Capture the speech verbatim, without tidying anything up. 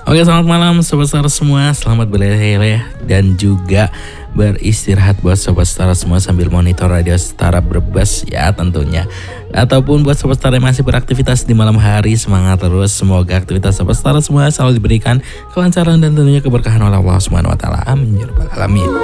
Oke, selamat malam Sobat Setara semua. Selamat berleleh dan juga beristirahat buat Sobat Setara semua sambil monitor radio Setara Brebes ya tentunya. Ataupun buat Sobat Setara yang masih beraktivitas di malam hari, semangat terus. Semoga aktivitas Sobat Setara semua selalu diberikan kelancaran dan tentunya keberkahan oleh Allah Subhanahu wa taala. Amin ya rabbal alamin.